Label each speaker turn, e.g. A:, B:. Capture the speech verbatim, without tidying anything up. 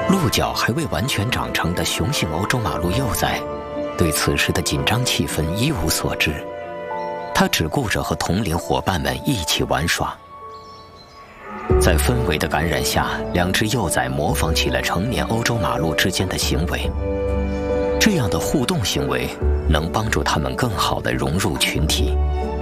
A: 鹿角还未完全长成的雄性欧洲马鹿幼崽，对此时的紧张气氛一无所知，它只顾着和同龄伙伴们一起玩耍。在氛围的感染下，两只幼崽模仿起了成年欧洲马鹿之间的行为。这样的互动行为能帮助它们更好地融入群体。